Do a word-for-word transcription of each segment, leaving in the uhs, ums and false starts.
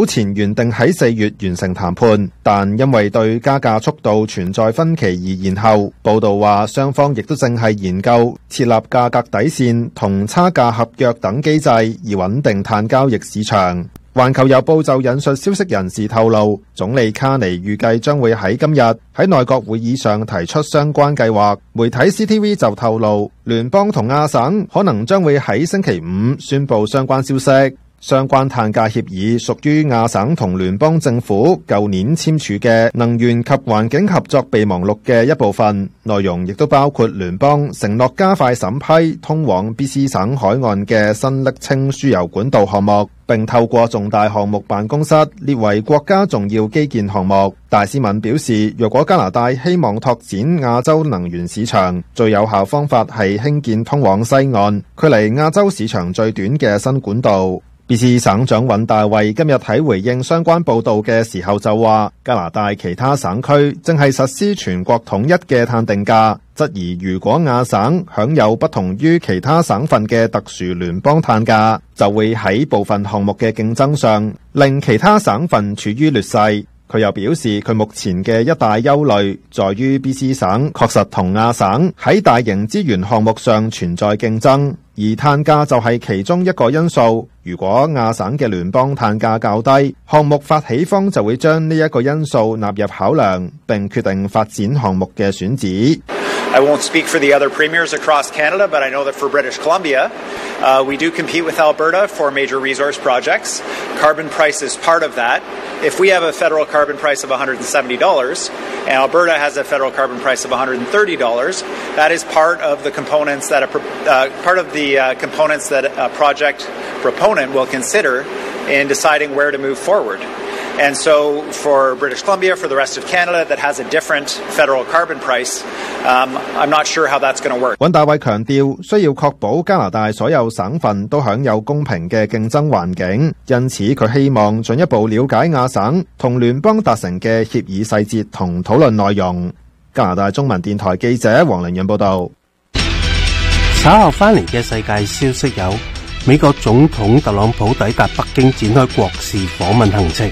前原定喺四月完成談判，但因為對加價速度存在分歧而延後。報道話，雙方亦都正係研究設立價格底線同差價合約等機制，以穩定碳交易市場。環球郵報就引述消息人士透露，總理卡尼預計將會喺今日喺內閣會議上提出相關計劃。媒體 C T V 就透露，聯邦同亞省可能將會喺星期五宣佈相關消息。相關碳價協議屬於亞省同聯邦政府舊年簽署嘅能源及環境合作備忘錄嘅一部分，內容亦都包括聯邦承諾加快審批通往 B C 省海岸嘅新瀝青輸油管道項目，並透過重大項目辦公室列為國家重要基建項目。戴斯敏表示，若果加拿大希望拓展亞洲能源市場，最有效方法係興建通往西岸、距離亞洲市場最短嘅新管道。B C 省長尹大衛今日喺回應相關報導嘅時候就話，加拿大其他省區正係實施全國統一嘅碳定價，質疑如果亞省享有不同於其他省份嘅特殊聯邦碳價，就會喺部分項目嘅競爭上令其他省份處於劣勢。佢又表示，佢目前嘅一大憂慮在於 B C 省確實同亞省喺大型資源項目上存在競爭，而碳價就係其中一個因素。如果亞省嘅聯邦碳價較低，項目發起方就會將呢一個因素納入考量，並決定發展項目嘅選址。 I won't speak for the other premiers across Canada, but I know that for British Columbia, uh, we do compete with Alberta for major resource projects. Carbon price is part of that. If we have a federal carbon price of one hundred seventy dollars and Alberta has a federal carbon price of one hundred thirty dollars, that is part of the components that a, uh, part of the uh, components that a project proponent will consider in deciding where to move forward. And so for British Columbia, for the rest of Canada that has a different federal carbon price, um, I'm not sure how that's going to work. 尹大衛強調，需要確保加拿大所有省份都享有公平嘅競爭環境，因此佢希望進一步了解亞省同聯邦達成嘅協議細節同討論內容。加拿大中文電台記者黃凌潤報導。 稍後翻嚟嘅世界消息有：美國總統特朗普抵達北京展開國事訪問行程。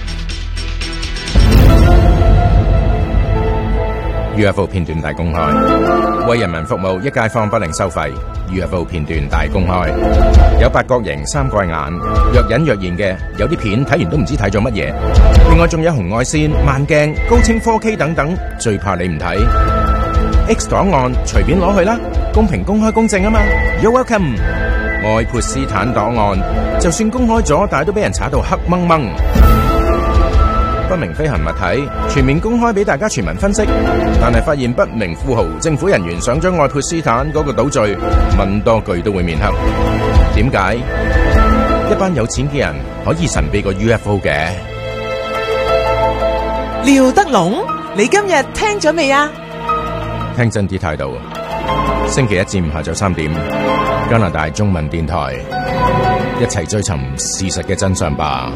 U F O 片段大公開，為人民服務，一街坊不另收費。U F O 片段大公開，有八角形、三角眼，若隱若現嘅，有啲片睇完都唔知睇咗乜嘢。另外仲有紅外線、慢鏡、高清 four K 等等，最怕你唔睇。X 檔案隨便攞去啦，公平、公開、公正啊嘛。You're welcome。愛潑斯坦檔案，就算公開咗，但係都俾人查到黑掹掹。不明飛行物體全面公開俾大家全民分析，但係發現不明富豪政府人員想將愛潑斯坦嗰個島嶼問多句都會面黑。點解一班有錢嘅人可以神秘過 U F O 嘅？ 廖德龍，你今日聽咗未啊？ 聽真啲態度。星期一至五下晝三點，加拿大中文電台，一齊追尋事實嘅真相吧。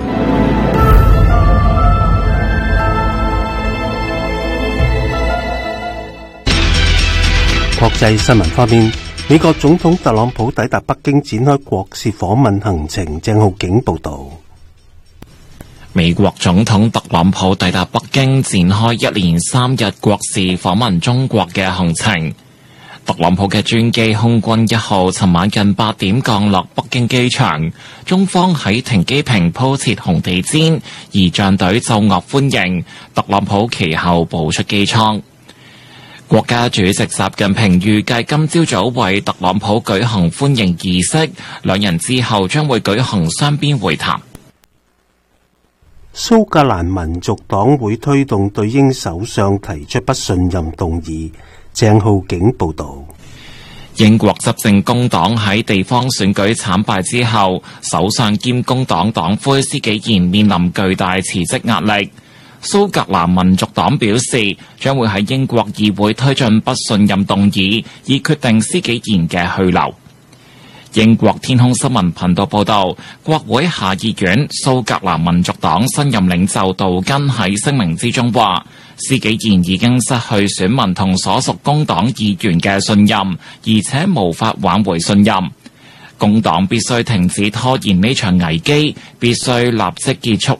國際新聞方面，美國總統特朗普抵達北京展開國事訪問行程。鄭浩景報道。 美國總統特朗普抵達北京展開一連三日國事訪問中國嘅行程。特朗普嘅專機空軍一號尋晚近八點降落北京機場，中方喺停機坪鋪設紅地毯，儀仗隊奏樂歡迎。特朗普其後步出機艙。國家主席習近平預計今朝早為特朗普舉行歡迎儀式，兩人之後將會舉行雙邊會談。 蘇格蘭民族黨會推動對英首相提出不信任動議。鄭浩景報道。 英國執政工黨喺地方選舉慘敗之後，首相兼工黨黨魁施紀賢面臨巨大辭職壓力。蘇格蘭民族黨表示，將會喺英國議會推進不信任動議，以決定施紀賢嘅去留。英國天空新聞頻道報道，國會下議院蘇格蘭民族黨新任領袖杜根喺聲明之中話，施紀賢已經失去選民同所屬工黨議員嘅信任，而且無法挽回信任。工黨必須停止拖延呢場危機，必須立即結束